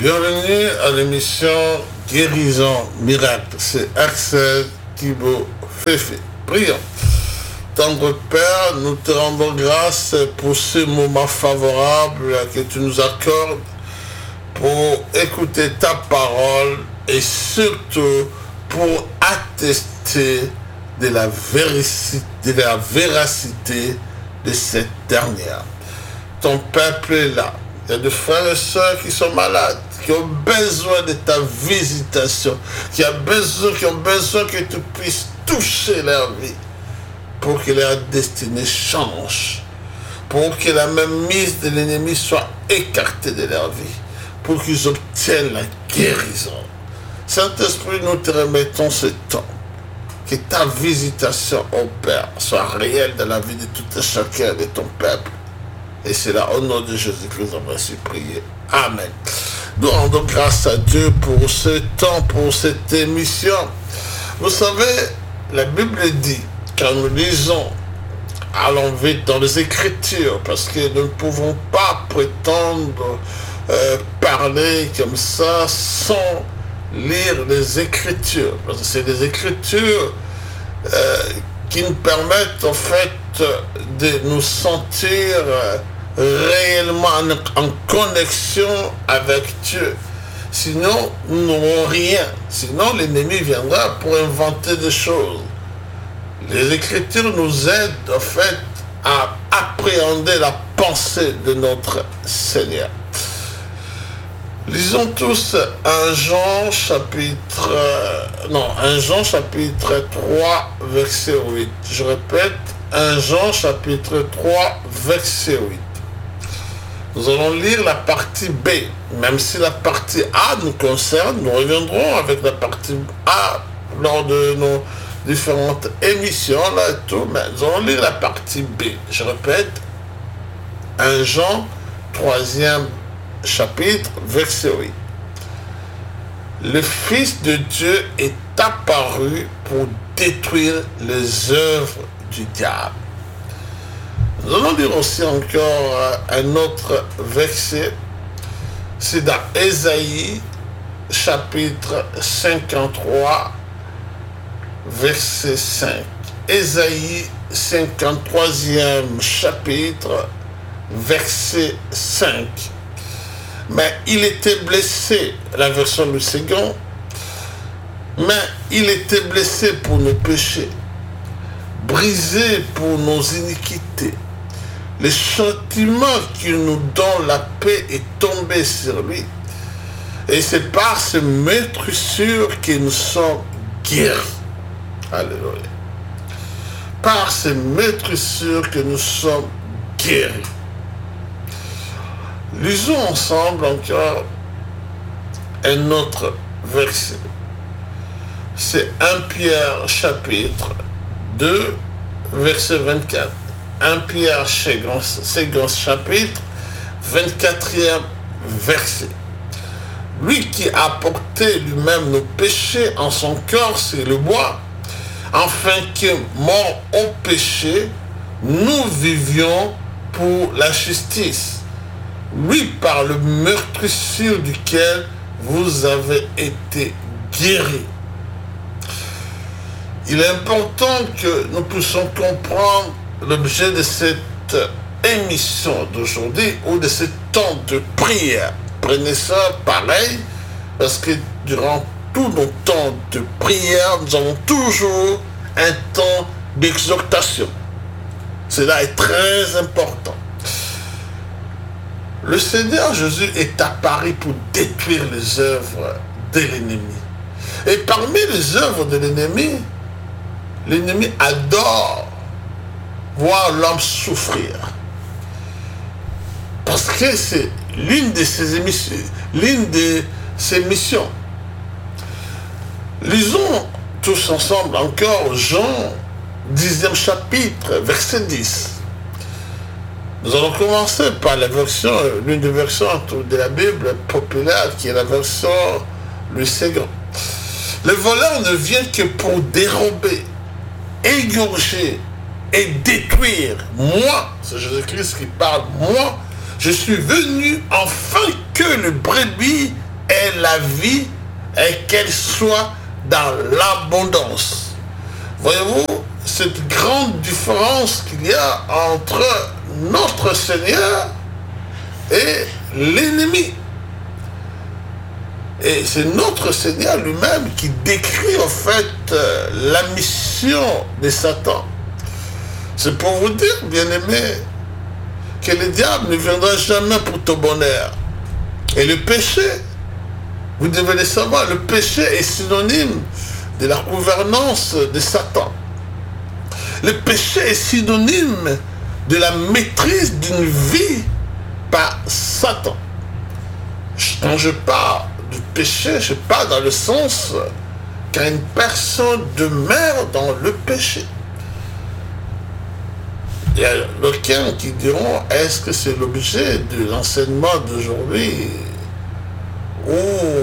Bienvenue à l'émission Guérison Miracle. C'est Axel Thibault Féfé. Prions. Tendre Père, nous te rendons grâce pour ce moment favorable que tu nous accordes pour écouter ta parole et surtout pour attester de la véracité de cette dernière. Ton peuple est là. Il y a des frères et sœurs qui sont malades, qui ont besoin de ta visitation, qui ont besoin que tu puisses toucher leur vie pour que leur destinée change, pour que la même mise de l'ennemi soit écartée de leur vie, pour qu'ils obtiennent la guérison. Saint-Esprit, nous te remettons ce temps. Que ta visitation au Père soit réelle dans la vie de tout et chacun de ton peuple. Et c'est là, au nom de Jésus-Christ, on va se prier. Amen. Nous rendons grâce à Dieu pour ce temps, pour cette émission. Vous savez, la Bible dit, quand nous lisons, allons vite dans les Écritures, parce que nous ne pouvons pas prétendre parler comme ça sans lire les Écritures. Parce que c'est les Écritures qui nous permettent en fait de nous sentir réellement en connexion avec Dieu. Sinon, nous n'aurons rien. Sinon, l'ennemi viendra pour inventer des choses. Les Écritures nous aident en fait à appréhender la pensée de notre Seigneur. Lisons tous 1 Jean chapitre 3 verset 8. Je répète, 1 Jean chapitre 3 verset 8. Nous allons lire la partie B. Même si la partie A nous concerne, nous reviendrons avec la partie A lors de nos différentes émissions là et tout, mais nous allons lire la partie B. Je répète, 1 Jean 3e chapitre, verset 8. Le Fils de Dieu est apparu pour détruire les œuvres du diable. Nous allons lire aussi encore un autre verset. C'est dans Ésaïe chapitre 53, verset 5. Ésaïe 53e chapitre, verset 5. Mais il était blessé, la version du second, mais il était blessé pour nos péchés, brisé pour nos iniquités. Le châtiment qui nous donne la paix est tombé sur lui. Et c'est par ces meurtrissures que nous sommes guéris. Alléluia. Par ces meurtrissures que nous sommes guéris. Lisons ensemble encore un autre verset. C'est 1 Pierre chapitre 2, verset 24. 1 Pierre second chapitre, 24e verset. Lui qui a porté lui-même nos péchés en son corps sur le bois, afin que, mort au péché, nous vivions pour la justice. Lui par le meurtrissure duquel vous avez été guéris. Il est important que nous puissions comprendre l'objet de cette émission d'aujourd'hui ou de ce temps de prière. Prenez ça pareil, parce que durant tous nos temps de prière, nous avons toujours un temps d'exhortation. Cela est très important. Le Seigneur Jésus est apparu pour détruire les œuvres de l'ennemi. Et parmi les œuvres de l'ennemi adore voir l'homme souffrir. Parce que c'est l'une de ses missions. Lisons tous ensemble encore Jean 10e chapitre, verset 10. Nous allons commencer par l'une des versions de la Bible populaire, qui est la version le second. Le voleur ne vient que pour dérober, égorger et détruire. Moi, c'est Jésus-Christ qui parle, moi, je suis venu afin que le brebis est la vie et qu'elle soit dans l'abondance. Voyez-vous cette grande différence qu'il y a entre notre Seigneur et l'ennemi. Et c'est notre Seigneur lui-même qui décrit en fait la mission de Satan. C'est pour vous dire, bien-aimés, que le diable ne viendra jamais pour ton bonheur. Et le péché, vous devez le savoir, le péché est synonyme de la gouvernance de Satan. Le péché est synonyme de la maîtrise d'une vie par Satan. Quand je parle du péché, je parle dans le sens quand une personne demeure dans le péché. Il y a d'aucuns qui diront, est-ce que c'est l'objet de l'enseignement d'aujourd'hui ou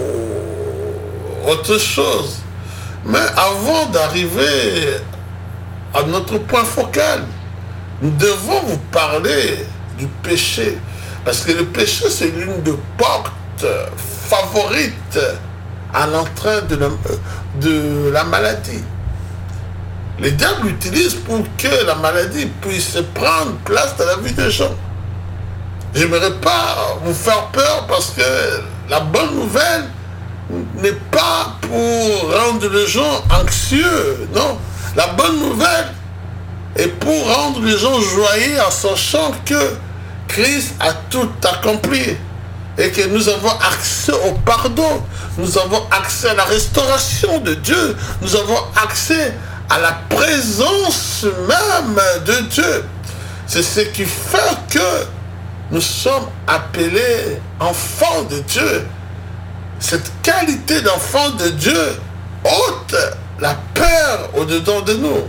autre chose? Mais avant d'arriver à notre point focal, nous devons vous parler du péché. Parce que le péché, c'est l'une des portes favorites à l'entrée de la maladie. Le diable l'utilise pour que la maladie puisse prendre place dans la vie des gens. Je n'aimerais pas vous faire peur parce que la bonne nouvelle n'est pas pour rendre les gens anxieux, non. La bonne nouvelle est pour rendre les gens joyeux en sachant que Christ a tout accompli et que nous avons accès au pardon, nous avons accès à la restauration de Dieu, nous avons accès à la présence même de Dieu. C'est ce qui fait que nous sommes appelés enfants de Dieu. Cette qualité d'enfant de Dieu ôte la peur au-dedans de nous.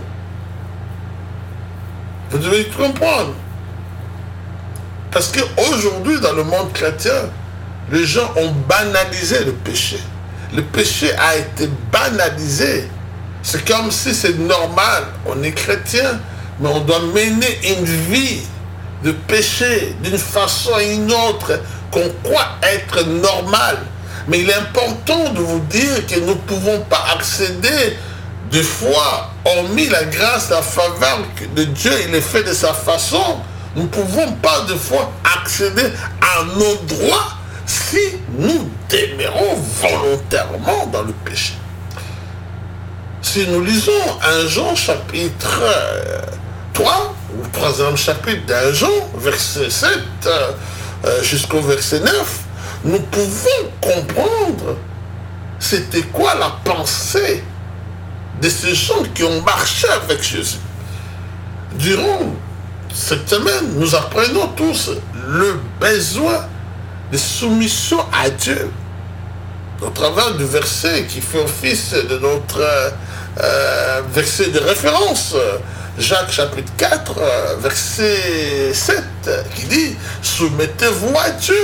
Vous devez comprendre. Parce qu'aujourd'hui, dans le monde chrétien, les gens ont banalisé le péché. Le péché a été banalisé. C'est comme si c'est normal. On est chrétien, mais on doit mener une vie de péché d'une façon ou une autre qu'on croit être normale. Mais il est important de vous dire que nous ne pouvons pas accéder des fois, hormis la grâce, la faveur de Dieu, il est fait de sa façon. Nous ne pouvons pas des fois accéder à nos droits si nous demeurons volontairement dans le péché. Si nous lisons 1 Jean chapitre 3, ou 3e chapitre d'1 Jean, verset 7 jusqu'au verset 9, nous pouvons comprendre c'était quoi la pensée de ces gens qui ont marché avec Jésus. Durant cette semaine, nous apprenons tous le besoin de soumission à Dieu. Au travers du verset qui fait office de notre verset de référence, Jacques chapitre 4, verset 7, qui dit « Soumettez-vous à Dieu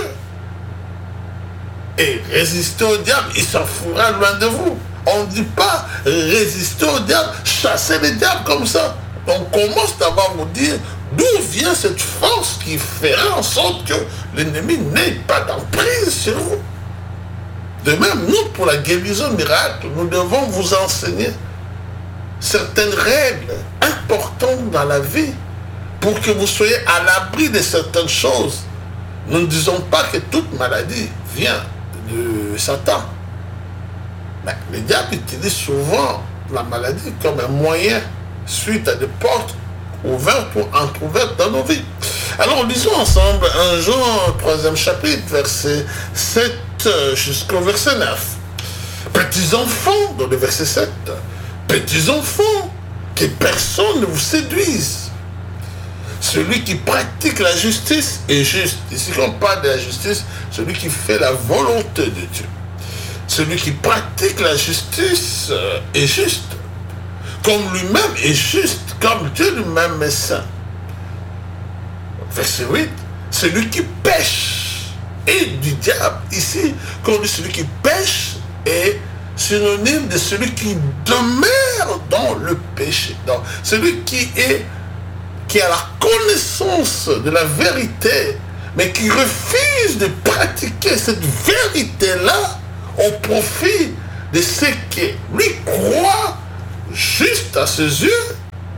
et résistez au diable, il s'enfuira loin de vous. » On ne dit pas « Résistez au diable, chassez les diables comme ça. » On commence d'abord à vous dire d'où vient cette force qui fera en sorte que l'ennemi n'ait pas d'emprise sur vous. De même, nous, pour la guérison miracle, nous devons vous enseigner certaines règles importantes dans la vie pour que vous soyez à l'abri de certaines choses. Nous ne disons pas que toute maladie vient de Satan. Mais le diable utilise souvent la maladie comme un moyen suite à des portes ouvertes ou entrouvertes dans nos vies. Alors lisons ensemble 1 Jean 3e chapitre, verset 7 jusqu'au verset 9. Petits enfants, dans le verset 7, petits enfants, que personne ne vous séduise. Celui qui pratique la justice est juste. Ici, quand on parle de la justice, celui qui fait la volonté de Dieu. Celui qui pratique la justice est juste. Comme lui-même est juste, comme Dieu lui-même est saint. Verset 8, celui qui pêche est du diable. Ici, quand on dit celui qui pêche est synonyme de celui qui demeure dans le péché. Donc, celui qui a la connaissance de la vérité, mais qui refuse de pratiquer cette vérité-là, au profit de ce qui lui croit juste à ses yeux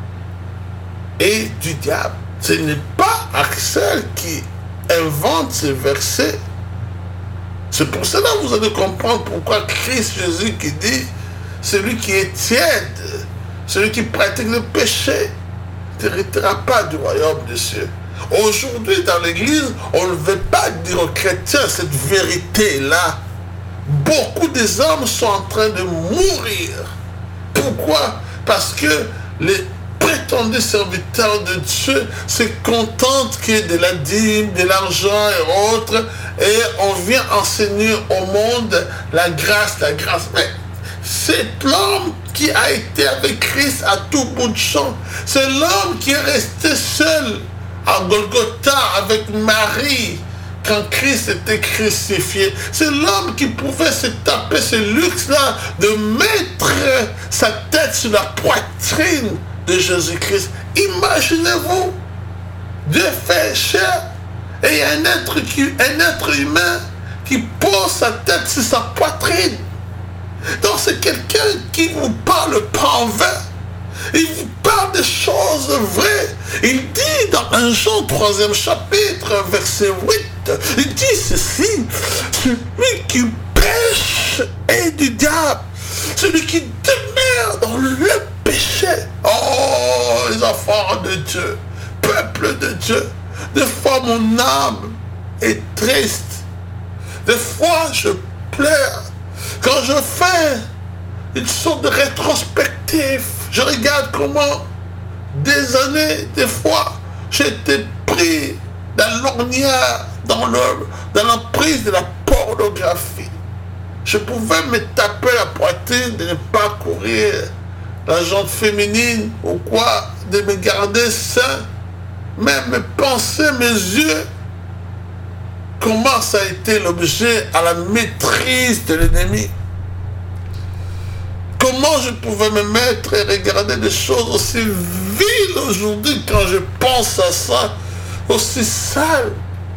et du diable. Ce n'est pas Axel qui invente ces versets. C'est pour cela que vous allez comprendre pourquoi Christ Jésus qui dit celui qui est tiède, celui qui pratique le péché, n'héritera pas du royaume des cieux. Aujourd'hui, dans l'église, on ne veut pas dire aux chrétiens cette vérité-là. Beaucoup des hommes sont en train de mourir. Pourquoi? Parce que les prétendus serviteurs de Dieu se contentent qu'il y ait de la dîme, de l'argent et autres, et on vient enseigner au monde la grâce. Mais c'est l'homme qui a été avec Christ à tout bout de champ. C'est l'homme qui est resté seul à Golgotha avec Marie quand Christ était crucifié. C'est l'homme qui pouvait se taper ce luxe-là de mettre sa tête sur la poitrine de Jésus-Christ. Imaginez-vous, Dieu fait chair et un être humain qui pose sa tête sur sa poitrine. Donc c'est quelqu'un qui vous parle pas en vain. Il vous parle des choses vraies. Il dit dans 1 Jean 3e chapitre, verset 8, il dit ceci: celui qui pêche est du diable, celui qui demeure dans le péché. Oh, les enfants de Dieu, peuple de Dieu, des fois mon âme est triste, des fois je pleure. Quand je fais une sorte de rétrospective, je regarde comment des années, des fois, j'étais pris dans l'ornière, dans l'emprise de la pornographie. Je pouvais me taper la poitrine de ne pas courir la jante féminine ou quoi, de me garder sain, mais mes pensées, mes yeux, comment ça a été l'objet à la maîtrise de l'ennemi. Comment je pouvais me mettre et regarder des choses aussi viles aujourd'hui quand je pense à ça, aussi sales.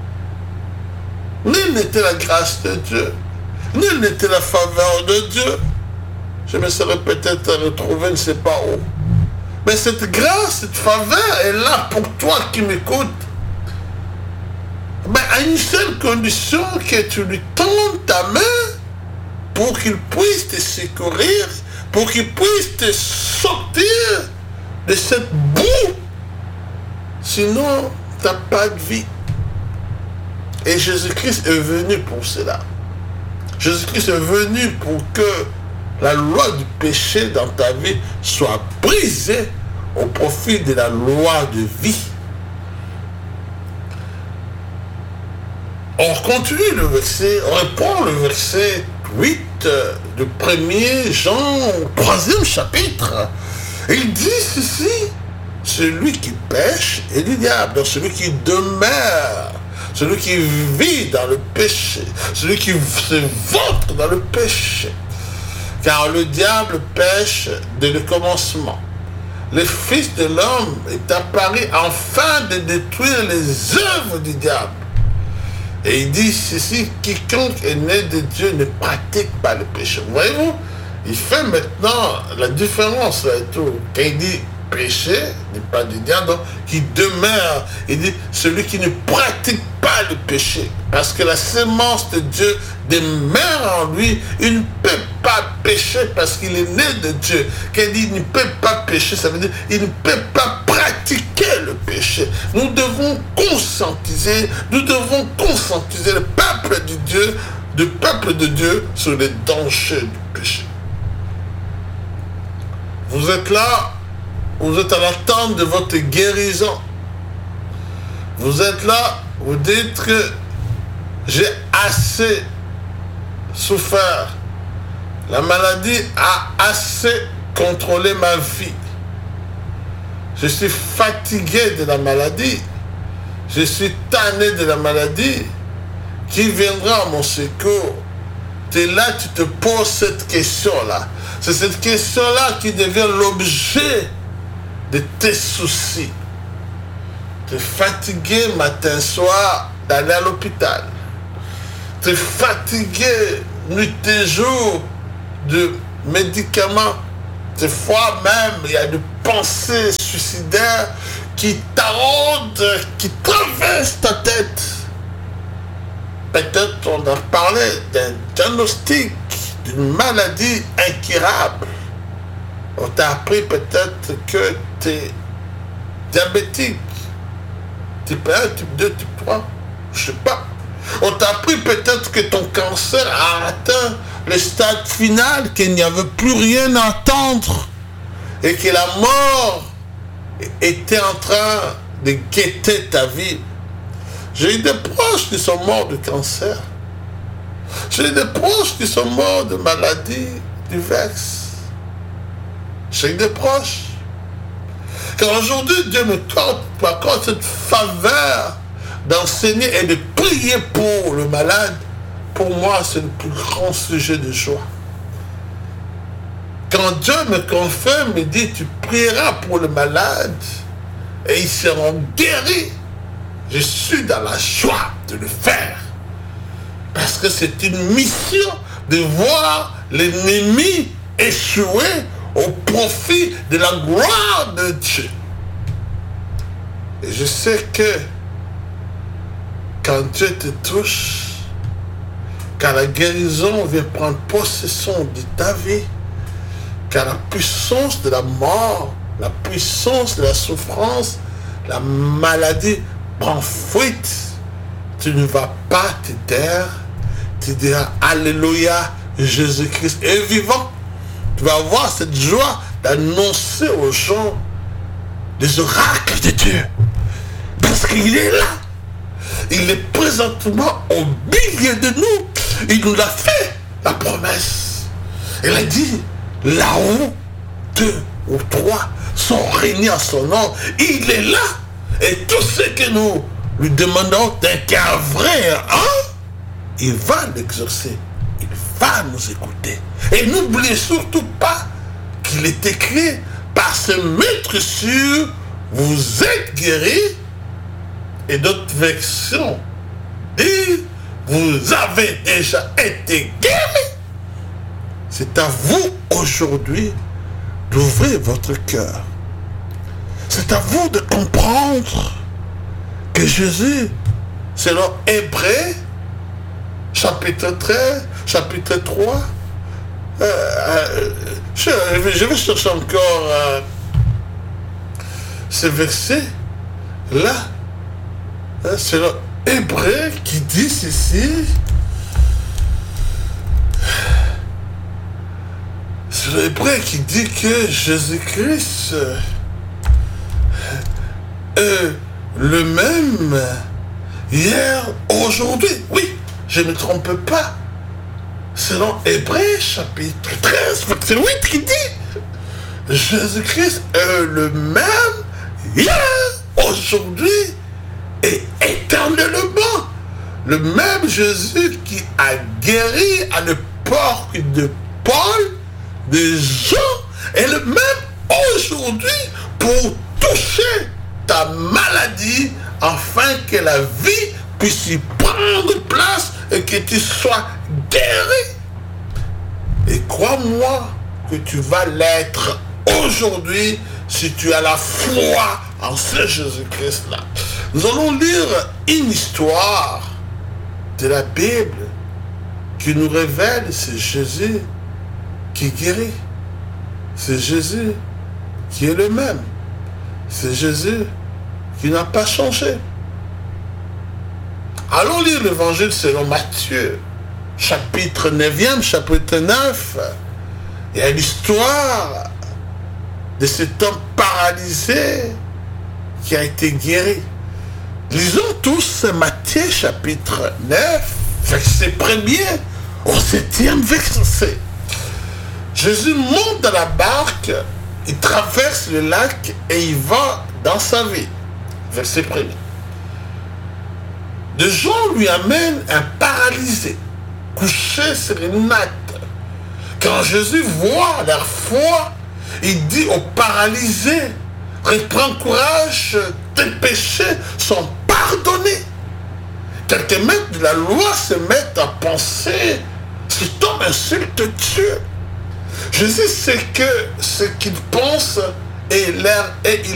Nulle n'était la grâce de Dieu, nulle n'était la faveur de Dieu. Je me serais peut-être retrouvé, je ne sais pas où. Mais cette grâce, cette faveur est là pour toi qui m'écoutes. Mais à une seule condition, que tu lui tendes ta main pour qu'il puisse te secourir, pour qu'il puisse te sortir de cette boue. Sinon, tu n'as pas de vie. Et Jésus-Christ est venu pour cela. Jésus-Christ est venu pour que la loi du péché dans ta vie soit brisée au profit de la loi de vie. On continue le verset, on reprend le verset 8 du 1er Jean, 3e chapitre. Il dit ceci: celui qui pêche est du diable, donc celui qui demeure, celui qui vit dans le péché, celui qui se vautre dans le péché. Car le diable pêche dès le commencement. Le Fils de l'homme est apparu afin de détruire les œuvres du diable. Et il dit ceci: quiconque est né de Dieu ne pratique pas le péché. Voyez-vous, il fait maintenant la différence là et tout. Quand il dit péché, n'est pas du diable, donc qui demeure. Il dit celui qui ne pratique pas le péché. Parce que la sémence de Dieu demeure en lui. Il ne peut pas pécher parce qu'il est né de Dieu. Quand il dit il ne peut pas pécher, ça veut dire il ne peut pas pratiquer le péché. Nous devons conscientiser le peuple de Dieu sur les dangers du péché. Vous êtes là, vous êtes à l'attente de votre guérison. Vous êtes là, vous dites que j'ai assez souffert. La maladie a assez contrôlé ma vie. Je suis fatigué de la maladie. Je suis tanné de la maladie. Qui viendra à mon secours? Et là, tu te poses cette question-là. C'est cette question-là qui devient l'objet de tes soucis. Tu es fatigué matin, soir, d'aller à l'hôpital. Tu es fatigué nuit et jour de médicaments. Des fois même, il y a des pensées suicidaires qui taraudent, qui traversent ta tête. Peut-être on a parlé d'un diagnostic, d'une maladie incurable. On t'a appris peut-être que tu es diabétique. Type 1, type 2, type 3. Je sais pas. On t'a appris peut-être que ton cancer a atteint le stade final, qu'il n'y avait plus rien à attendre et que la mort était en train de guetter ta vie. J'ai eu des proches qui sont morts de cancer. J'ai eu des proches qui sont morts de maladies diverses. J'ai eu des proches. Car aujourd'hui, Dieu me accorde cette faveur d'enseigner et de prier pour le malade. Pour moi, c'est le plus grand sujet de joie. Quand Dieu me confirme, il dit, tu prieras pour le malade et ils seront guéris. Je suis dans la joie de le faire. Parce que c'est une mission de voir l'ennemi échouer au profit de la gloire de Dieu. Et je sais que quand Dieu te touche, quand la guérison vient prendre possession de ta vie, quand la puissance de la mort, la puissance de la souffrance, la maladie prend fuite, tu ne vas pas te taire, tu diras Alléluia, Jésus-Christ est vivant. Tu vas avoir cette joie d'annoncer aux gens les oracles de Dieu. Parce qu'il est là. Il est présentement au milieu de nous. Il nous a fait la promesse. Il a dit, là où 2 ou 3 sont réunis à son nom, il est là. Et tout ce que nous lui demandons d'un cœur vrai, il va l'exaucer. Il va nous écouter. Et n'oubliez surtout pas qu'il est écrit par ce maître sûr, vous êtes guéris. Et d'autres versions disent, vous avez déjà été guéris. C'est à vous aujourd'hui d'ouvrir votre cœur. C'est à vous de comprendre que Jésus, selon Hébreux, chapitre 13, chapitre 3, je vais chercher encore ce verset-là. C'est le Hébreu qui dit ceci. C'est le Hébreu qui dit que Jésus-Christ est le même hier, aujourd'hui. Oui, je ne me trompe pas. Selon Hébreu chapitre 13, verset 8 qui dit Jésus-Christ est le même hier, aujourd'hui et éternellement. Le même Jésus qui a guéri à l'époque de Paul, des gens, est le même aujourd'hui pour toucher ta maladie afin que la vie puisse y prendre place et que tu sois guéri. Et crois-moi que tu vas l'être aujourd'hui si tu as la foi en ce Jésus-Christ-là. Nous allons lire une histoire de la Bible qui nous révèle c'est Jésus qui guérit. C'est Jésus qui est le même. C'est Jésus qui n'a pas changé. Allons lire l'évangile selon Matthieu, chapitre 9e, chapitre 9. Il y a l'histoire de cet homme paralysé qui a été guéri. Lisons tous Matthieu chapitre 9, verset 1er au 7e verset. Jésus monte dans la barque, il traverse le lac et il va dans sa vie. Verset 1er. Des gens lui amènent un paralysé, couché sur une natte. Quand Jésus voit leur foi, il dit au paralysé, reprends courage, tes péchés sont pardonnés. Quelques maîtres de la loi se mettent à penser Si t'homme insulte Dieu. Jésus sait que ce qu'il pense et il